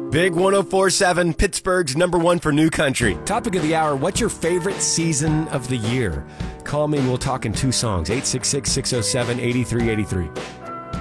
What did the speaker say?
Big 104.7, Pittsburgh's #1 for new country. Topic of the hour, what's your favorite season of the year? Call me and we'll talk in 2 songs, 866-607-8383.